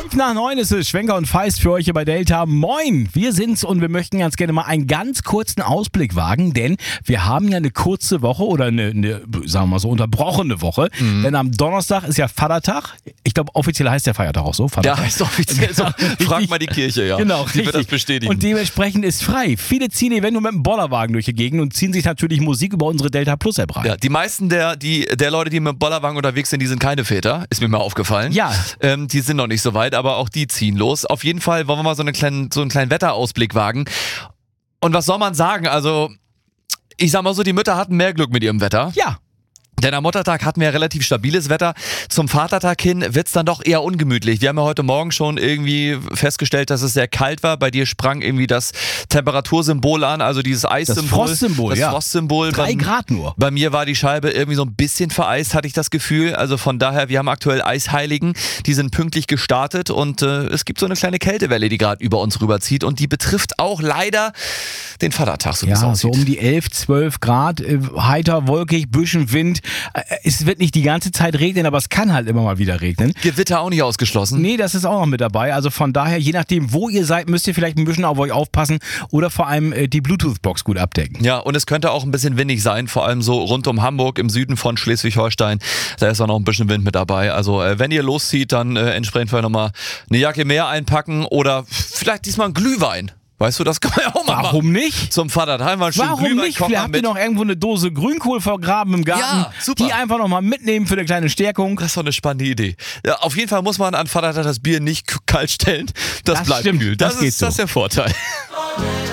5:05 ist es. Schwenker und Feist für euch hier bei Delta. Moin, wir sind's und wir möchten ganz gerne mal einen ganz kurzen Ausblick wagen, denn wir haben ja eine kurze Woche oder eine sagen wir mal so, unterbrochene Woche. Denn am Donnerstag ist ja Vatertag. Ich glaube, offiziell heißt der Feiertag auch so. Ja, heißt offiziell so. Frag mal die Kirche, ja. Genau, die wird das bestätigen. Und dementsprechend ist frei. Viele ziehen eventuell mit dem Bollerwagen durch die Gegend und ziehen sich natürlich Musik über unsere Delta Plus App rein. Ja, die meisten der Leute, die mit dem Bollerwagen unterwegs sind, die sind keine Väter. Ist mir mal aufgefallen. Ja. Die sind noch nicht so weit, aber auch die ziehen los. Auf jeden Fall wollen wir mal so einen kleinen Wetterausblick wagen. Und was soll man sagen? Also, ich sag mal so, die Mütter hatten mehr Glück mit ihrem Wetter. Ja. Denn am Muttertag hatten wir relativ stabiles Wetter. Zum Vatertag hin wird's dann doch eher ungemütlich. Wir haben ja heute Morgen schon irgendwie festgestellt, dass es sehr kalt war. Bei dir sprang irgendwie das Temperatursymbol an, also dieses Eissymbol. Das Frostsymbol, das Frostsymbol. 3 Grad nur. Bei mir war die Scheibe irgendwie so ein bisschen vereist, hatte ich das Gefühl. Also von daher, wir haben aktuell Eisheiligen. Die sind pünktlich gestartet und es gibt so eine kleine Kältewelle, die gerade über uns rüberzieht. Und die betrifft auch leider den Vatertag, so wie es aussieht. So um die 11, 12 Grad, heiter, wolkig, bisschen Wind. Es wird nicht die ganze Zeit regnen, aber es kann halt immer mal wieder regnen. Gewitter auch nicht ausgeschlossen. Nee, das ist auch noch mit dabei. Also von daher, je nachdem, wo ihr seid, müsst ihr vielleicht ein bisschen auf euch aufpassen oder vor allem die Bluetooth-Box gut abdecken. Ja, und es könnte auch ein bisschen windig sein, vor allem so rund um Hamburg, im Süden von Schleswig-Holstein. Da ist auch noch ein bisschen Wind mit dabei. Also wenn ihr loszieht, dann entsprechend vielleicht nochmal eine Jacke mehr einpacken oder vielleicht diesmal einen Glühwein. Weißt du, das kann man ja auch mal machen. Warum nicht? Zum Vatertag mal schön Warum Glühwein nicht? kochen Vielleicht habt ihr noch irgendwo eine Dose Grünkohl vergraben im Garten. Ja, super. Die einfach nochmal mitnehmen für eine kleine Stärkung. Das ist doch eine spannende Idee. Ja, auf jeden Fall muss man an Vatertag das Bier nicht kalt stellen. Das bleibt stimmt. kühl. Das geht ist der Vorteil.